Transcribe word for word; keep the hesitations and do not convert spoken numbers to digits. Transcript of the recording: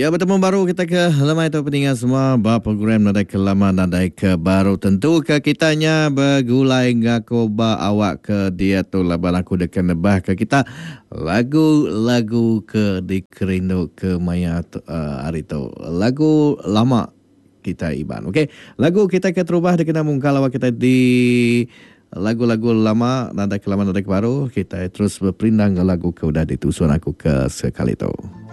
Ya, bertemu baru kita ke lemai tu pendengar semua bah program nadai ke lama nadai ke baru tentu ke kitanya bergulai ngako ba awak ke dia tu laban aku dekan nebah ke kita lagu-lagu ke dikerindu ke maya tu, uh, hari tu lagu lama kita Iban. Okey, lagu kita ke terubah dikena mungkal awak kita di lagu-lagu lama nadai ke lama nadai ke baru kita terus berpindah ke lagu ke udah ditusun aku ke sekali tu.